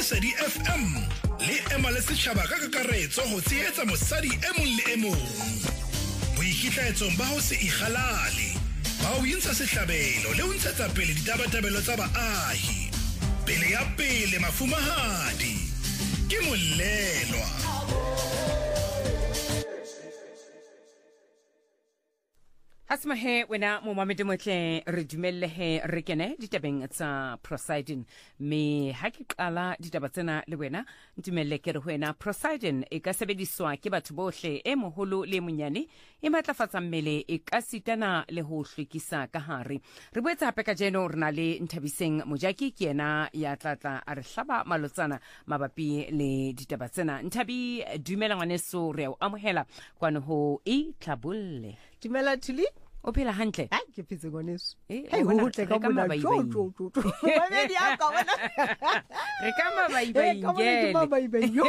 Lesedi FM le ema le setjhaba ka kakaretso ho tshehetsa mosadi e mong le e mong. Boikitlaetsong ba ho se ikgalale, ba ho intsha sehlabelo le ho ntshetsa pele ditabatabelo tsa baahi. Pele ya pele mafumahadi ke Molelwa. Asmahe wena momamedi motle re dumelle re kene ditabeng tsa Poseidon me ha ke qala ditaba tsena le wena ntumelle ke re wena Poseidon e ka sebediswa ke batho bohle e moholo le monyane e matlafatsa mmele e ka sitana le ho hlwekisa ka hare re boetse hape ka jeno re na le Nthabiseng Mojaki ke yena ya tlatla a re hlaba malotsana mabapi le ditaba tsena. Nthabi dumela ngwaneso re o amohela kwano ho Itlhabolle. Dumela Thuli. O phela hantle? Ha ke phetse ngwaneso. Hey, ho tle ka mona jo. Mamedi a ka wena. Re ka mabaibengele. Yo.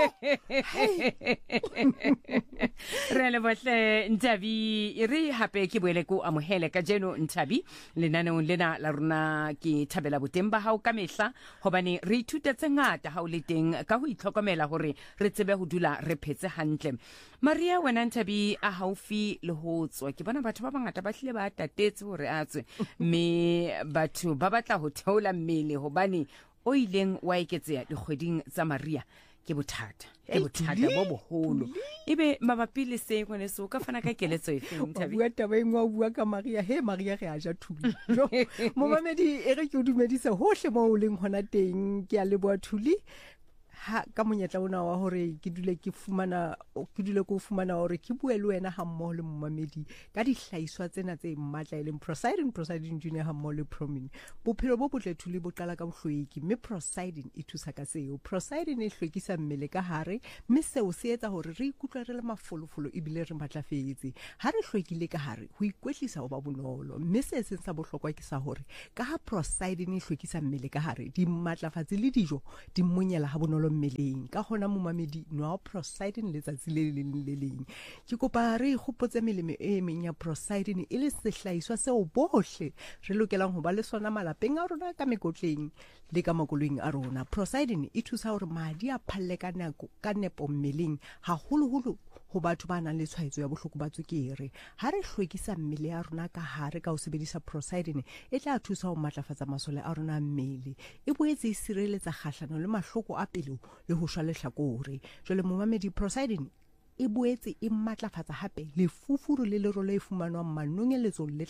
Re le bohle Nthabi re hape ke boele ko amohele ka jeno Nthabi lenaneong lena la rona ke thabela boteng ba hao ka mehla hobane re ithutetse ngata ha o le teng ka ho itlhokomela hore re tsebe ho dula re phetse hantle. Maria wena Nthabi a haufi le ho tswa ke bona batho ba bangata ba hlile ba tatetse hore a tswe me batho ba batla ho theola mmele hobane o ileng wa eketseya dikgweding tsa Maria ke bothata bo boholo ebe mabapi le se kone so ka fana ka keletso efeng Nthabi bua taba engwe o bua ka Maria Maria re a ja Thuli jo momamedi e re ke o dumedisa hohle mo o leng hona teng ke a leboa Thuli ha ka monyetla ona wa hore ke dule ko fumana hore ke bue le wena ha mmoho le momamedi ka dihlaiswa tsena tse mmatla e leng Poseidon Junior ha mmoho le Promin bophelo bo botle Thuli bo qala ka bohlweki mme Poseidon e thusa ka seo. Poseidon e hlwekisa mmele ka hare mme seo se etsa hore re ikutlwe re le mafolofolo ebile re matlafetse ha re hlwekile ka hare ho ikwetlisa ho ba bonolo mme se seng sa bohlokwa ke sa hore ka ha Poseidon e hlwekisa mmele ka hare di matlafatse le dijo di monyela ha bonolo mmeleng ka hona momamedi nwa Poseidon letsatsi le leng ke kopa re ikgopotse melemo e meng ya Poseidon e le sehlaiswa seo bohle re lokelang ho ba le sona malapeng a rona ka mekotleng le ka makoloing a rona. Poseidon e thusa hore madi a phalle ka nepo mmeleng haholo ho batho ba nang le tshwaetso ya bohloko ba tswekere. Ha re hlwekisa mmele ya rona ka hare ka ho sebedisa Poseidon e tla thusa ho matlafatsa masole a rona mmele e boetse e sireletsa kgahlano le mahloko a pelo le ho shwa lehlakore. Jwale momamedi Poseidon e boetse e matlafatsa hape le fufuru le lerolo e fumanwang manonyeletso le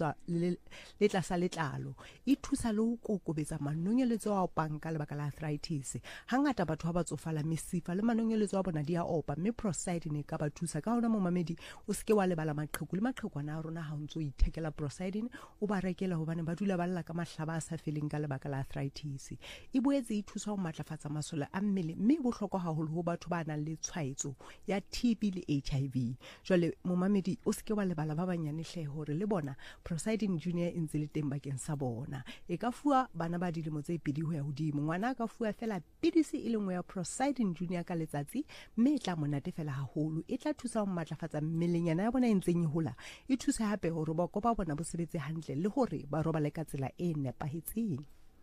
tlasa letlalo e thusa le ho kokobetsa manonyeletso a opang ka lebaka la arthritis. Hangata batho ba tsofala mesifa le manonyeletso a bona di a opa mme Poseidon e ka ba thusa ka hona momamedi o seke wa lebala maqheku le maqhekwana a rona ha o ntso ithekela Poseidon o ba rekela hobane ba dula ba lla ka mahlaba a sa feleng ka lebaka la arthritis. E boetse e thusa ho matlafatsa masole a mmele mme bohlokwa haholo ho batho ba nang le tshwaetso ya TB le HIV. Jwale momamedi o seke wa lebala ba banyane hle hore le bona Poseidon Junior e ntse le teng bakeng sa bona. E ka fuwa bana ba dilemo tse 2 ho ya hodimo. Ngwana ka fuwa fela pidisi e lengwe ya Poseidon Junior ka letsatsi mme e tla monate fela haholo. E tla thusa ho matlafatsa mmelenyana ya bona e ntseng e hola. E thusa hape hore boko ba bona bo sebetse hantle le hore ba robale ka tsela e nepahetseng.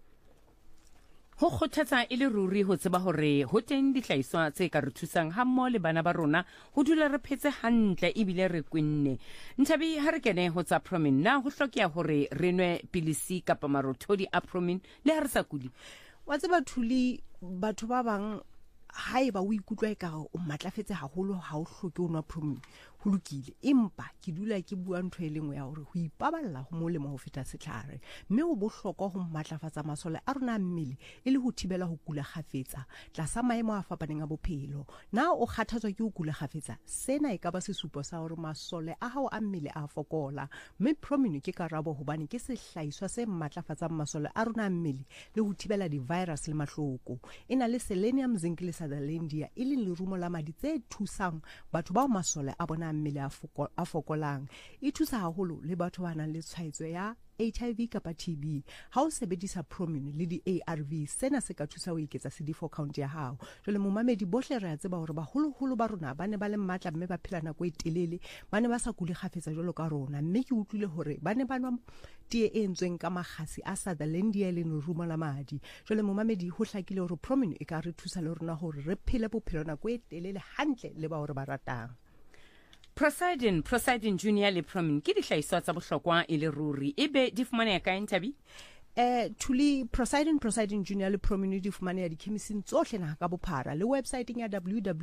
Ho kgothatsa e le ruri ho tseba hore ho teng dihlaiswa tse ka re thusang ha mmo le bana ba rona ho dula re phetse hantle ebile re kwenne. Nthabi ha re kene ho tsa Promin na ho hlokeha hore re nwe pilisi kapa marothodi a Promin le ha re sa kuli. Wa tseba Thuli batho ba bang haeba o ikutlwa eka o matlafetse haholo ha o hloke o nwa Promin ho lokile empa ke dula ke bua ntho e lengwe ya hore ho ipaballa ho molemo ho feta setlhare mme ho bohlokwa ho matlafatsa masole a rona mmele e le ho thibela ho kula khafetsa tlasa maemo a fapaneng a bophelo. Na o kgathatswa ke ho kula khafetsa sena e ka ba sesupo sa hore masole a hao a mmele a fokola mme Promin ke karabo hobane ke sehlaiswa se matlafatsang masole a rona mmele le ho thibela di-virus le mahloko. E na le selenium, zinc le sutherlandia e leng lerumo la madi tse thusang batho ba masole a bona a mmele a fokolang e thusa haholo le batho ba nang le tshwaetso ya HIV kapa TB ha o sebedisa Promune le di ARV sena se ka thusa ho iketsa CD4 count ya hao jole momamedi bohle re a tseba hore baholo ba rona ba ne ba le matla mme ba phela nako e telele ba ne ba sa kule kgafetsa jolo ka rona mme ke utlwile hore ba ne ba nwa tie e entsweng ka magasi a Sutherlandia le lerumo la madi jole momamedi ho hlakile hore Promune e ka re thusa le rona hore re phele bophelo nako e telele hantle le ba hore ba ratang. Prosidin Junior le Promune ke dihlahiswa tsa bohlokwa e le ruri ebe di fumaneha ka Ntabi Thuli Prosidin Junior le Promune di fumaneha dikhemising tsohle naha ka bophara le websiteng ya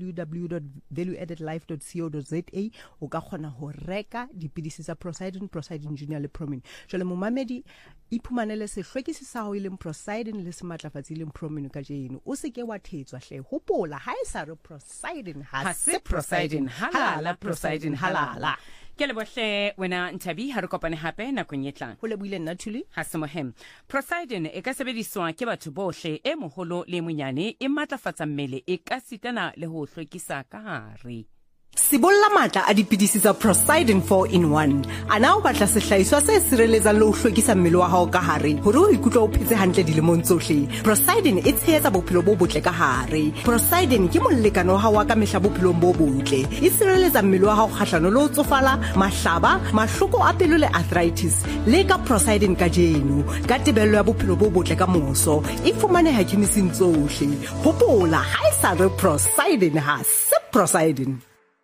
www.valueaddedlife.co.za o ka kgona ho reka dipidisi tsa Prosidin Junior le Promune jole momamedi iphumanele sehlwekisi sa ho ileng Prosidin le sematlafatsi le Promune ka jeno o se ke wa thetswa hle hopola ha e sa re Prosidin ha se Prosidin halala Prosidin halala ke le bohle wena Ntabi ha re kopane hape nakong e tlang ho le buile nna Thuli ha se mohem Prosidin e ka sebediswa ke batho bohle e moholo le monyane e matlafatsa mmele e ka sitana le ho hlwekisa ka hare Sibolla matla a dipidisi tsa Prosidin 4-in-1 ana o batla sehlahiswa se sireletsang le ho hlwekisa mmele wa hao ka hare hore o ikutlwe o phetse hantle dilemong tsohle Prosidin e tshehetsa bophelo bo botle ka hare Prosidin ke molekano wa hao wa ka mehla bophelong bo botle e sireletsa mmele wa hao kgahlano le ho tsofala mahlaba mahloko a pelo le arthritis le ka Prosidin ka jeno ka tebello ya bophelo bo botle ka moso e fumaneha khemising tsohle hopola ha e sa re Prosidin ha se Prosidin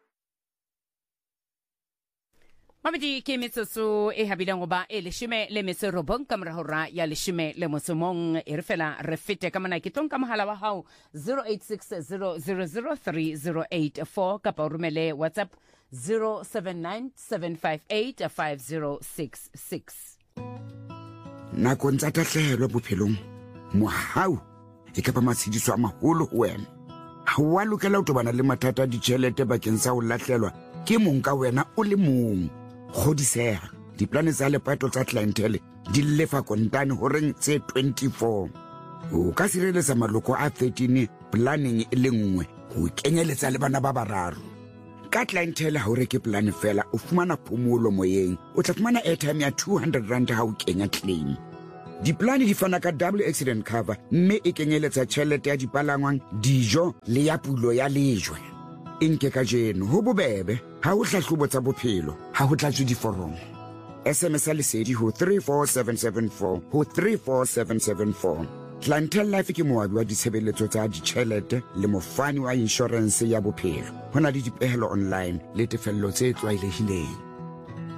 Mamedi ke metsotso e habilang go ba e leshime le metso robong ka morahora ya leshime le mosomong e re fela re fete ka mona ke tlong ka mohala wa hao 0860003084 kapa o romele WhatsApp 0797585066 nakong tsa tahlehelo bophelong mohau e ka ba matshidiso a maholo ho wena ha wa lokela ho tobana le mathata a ditjhelete bakeng sa ho lahlelwa ke mong ka wena o le mong Khodiseha diplane tsa lepato tsa clientele di lefa kontane horeng tse 24 o ka sireletsa maloko a 13 planning e le nngwe ho kenyeletsa le bana ba bararo ka clientele ha o reke plan fela o fumana phomolo moyeng o tla fumana airtime ya 200 rand ha o kenya claim diplane di fana ka double accident cover mme e kenyeletsa tjhelete ya dipalangwang dijo le ya pulo ya lejwe Inke ka jeno ho bobebe ha o hlahlobo tsa bophelo ha ho tlatswe diforomo SMS lesedi ho 34774 ho 34774 Clientele Life ke moabi wa ditshebeletso tsa ditjhelete le mofani wa insurance ya bophelo hona le dipehelo online le tefello tse tlwaelehileng